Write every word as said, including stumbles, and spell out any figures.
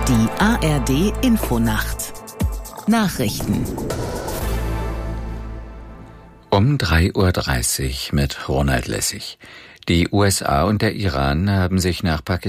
Die A R D Infonacht Nachrichten um drei Uhr dreißig mit Ronald Lessig. Die U S A und der Iran haben sich nach Pakistan